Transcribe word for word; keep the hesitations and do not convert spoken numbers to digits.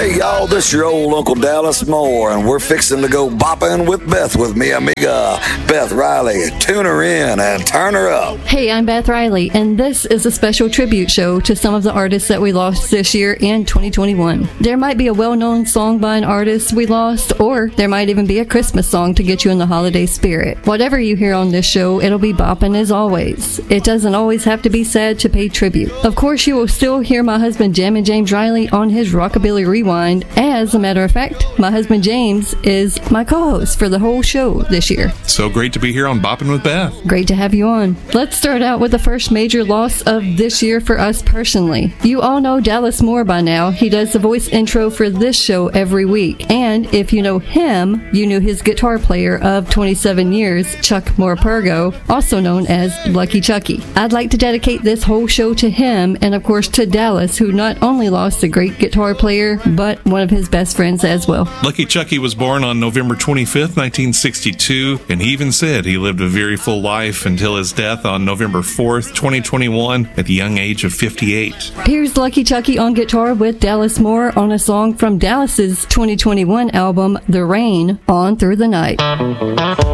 Hey y'all, this your old Uncle Dallas Moore, and we're fixing to go bopping with Beth with mi amiga Beth Riley. Tune her in and turn her up. Hey, I'm Beth Riley, and this is a special tribute show to some of the artists that we lost this year in twenty twenty-one. There might be a well-known song by an artist we lost, or there might even be a Christmas song to get you in the holiday spirit. Whatever you hear on this show, it'll be bopping as always. It doesn't always have to be sad to pay tribute. Of course, you will still hear my husband Jammin' James Riley on his Rockabilly Rewind. As a matter of fact, my husband James is my co-host for the whole show this year. So great to be here on Boppin' with Beth. Great to have you on. Let's start out with the first major loss of this year for us personally. You all know Dallas Moore by now. He does the voice intro for this show every week. And if you know him, you knew his guitar player of twenty-seven years, Chuck Morpurgo, also known as Lucky Chucky. I'd like to dedicate this whole show to him and of course to Dallas, who not only lost a great guitar player, but one of his best friends as well. Lucky Chucky was born on November twenty-fifth, nineteen sixty-two, and he even said he lived a very full life until his death on November fourth, twenty twenty-one, at the young age of fifty-eight. Here's Lucky Chucky on guitar with Dallas Moore on a song from Dallas's twenty twenty-one album, The Rain, On Through the Night.